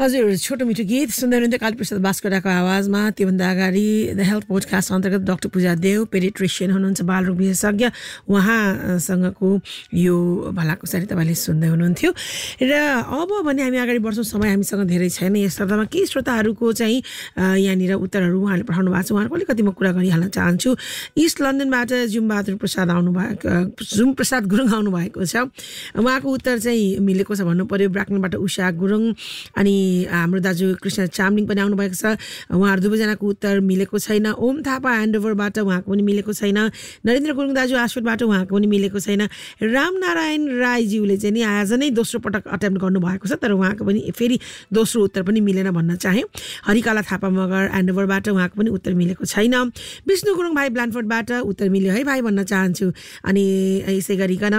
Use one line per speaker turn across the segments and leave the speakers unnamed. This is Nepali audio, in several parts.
हजुर छोटो मिठो गीत सुन्दै हुनुहुन्थ्यो कालीप्रसाद बास्कोटाको आवाजमा। त्योभन्दा अगाडि द हेल्थ पोडकास्ट अन्तर्गत डाक्टर पूजा देव पेडिट्रिसियन हुनुहुन्छ, बालरोग विशेषज्ञ, उहाँसँगको यो भलाकुसारी तपाईँले सुन्दै हुनुहुन्थ्यो। र अब भने हामी अगाडि बढ्छौँ, समय हामीसँग धेरै छैन। यस अर्थमा केही श्रोताहरूको चाहिँ यहाँनिर उत्तरहरू उहाँले पठाउनु भएको छ, उहाँहरूको अलिकति म कुरा गरिहाल्न चाहन्छु। इस्ट लन्डनबाट जुमबहादुर प्रसाद जुम प्रसाद गुरुङ आउनुभएको छ। उहाँको उत्तर चाहिँ मिलेको छ भन्नु पर्यो। ब्राकनबाट उषा गुरुङ अनि हाम्रो दाजु कृष्ण चामलिङ पनि आउनुभएको छ, उहाँहरू दुवैजनाको उत्तर मिलेको छैन। ओम थापा ह्यान्डओभरबाट उहाँको पनि मिलेको छैन। नरेन्द्र गुरुङ दाजु आसफुटबाट उहाँको पनि मिलेको छैन। रामनारायण राईज्यूले चाहिँ नि आज नै दोस्रो पटक अटेम्प्ट गर्नुभएको छ, तर उहाँको पनि फेरि दोस्रो उत्तर पनि मिलेन भन्न चाहे। हरिकाला थापा मगर ह्यान्डओभरबाट उहाँको पनि उत्तर मिलेको छैन। विष्णु गुरुङ भाइ ब्ल्यान्डफोर्डबाट उत्तर मिल्यो है भाइ भन्न चाहन्छु। अनि यसै गरिकन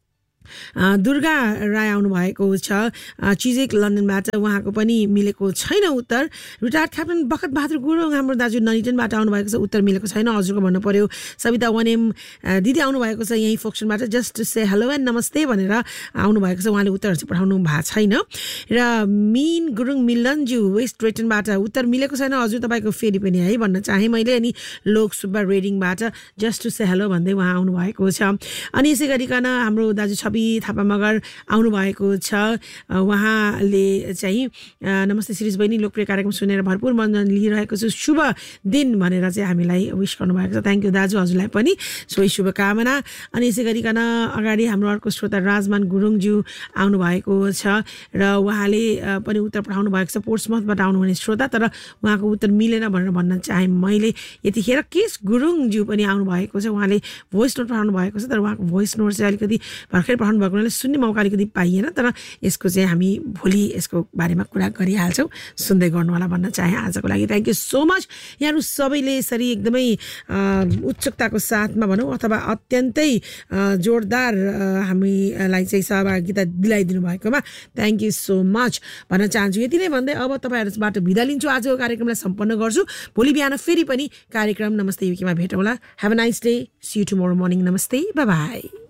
दुर्गा राई आउनुभएको छ चिजेक लन्डनबाट, उहाँको पनि मिलेको छैन उत्तर। रिटायर्ड क्याप्टन बखत बहादुर गुरुङ हाम्रो दाजु ननिटनबाट आउनुभएको छ, उत्तर मिलेको छैन हजुरको भन्नु पर्यो। सविता वनेम दिदी आउनुभएको छ यहीँ फोक्सनबाट, जस्ट से हेलो एन्ड नमस्ते भनेर आउनुभएको छ, उहाँले उत्तरहरू चाहिँ पठाउनु भएको छैन। र मिन गुरुङ मिलनज्यू वेस्ट रेटनबाट उत्तर मिलेको छैन हजुर तपाईँको फेरि पनि है भन्न चाहेँ मैले। अनि लोक Subba रेडिङबाट just to say hello भन्दै उहाँ आउनुभएको छ। अनि यसै गरिकन हाम्रो दाजु छवि थापा मगर आउनुभएको छ, उहाँले चाहिँ नमस्ते शिरीष बहिनी, लोकप्रिय कार्यक्रम सुनेर भरपुर मनोरञ्जन लिइरहेको छु, शुभ दिन भनेर चाहिँ हामीलाई विश गर्नुभएको छ। थ्याङ्क यू दाजु, हजुरलाई पनि सोही शुभकामना। अनि यसै गरिकन अगाडि हाम्रो अर्को श्रोता राजमान गुरुङज्यू आउनुभएको छ र उहाँले पनि उत्तर पठाउनु भएको छ। पोर्ट्समथबाट आउनुहुने श्रोता, तर उहाँको उत्तर मिलेन भनेर भन्न चाहे मैले। यतिखेर केश गुरुङज्यू पनि आउनुभएको छ, उहाँले भोइस नोट पठाउनु भएको छ, तर उहाँको भोइस नोट चाहिँ अलिकति भर्खरै पठाउनु भएको हुनाले सुन्ने मौका अलिकति पाइएन, तर यसको चाहिँ हामी भोलि यसको बारेमा कुरा गरिहाल्छौँ, सुन्दै गर्नु होला भन्न चाहे आजको लागि। Thank you so much. यहाँहरू सबैले यसरी एकदमै उत्सुकताको साथमा भनौँ अथवा अत्यन्तै जोरदार हामीलाई चाहिँ सहभागिता दिलाइदिनु भएकोमा थ्याङ्क यू सो मच भन्न चाहन्छु। यति नै भन्दै अब तपाईँहरूबाट बिदा लिन्छु, आजको कार्यक्रमलाई सम्पन्न गर्छु। भोलि बिहान फेरि पनि कार्यक्रम नमस्ते युकेमा भेटौँला। Have a nice day, C you tomorrow morning. नमस्ते, बाई बाई।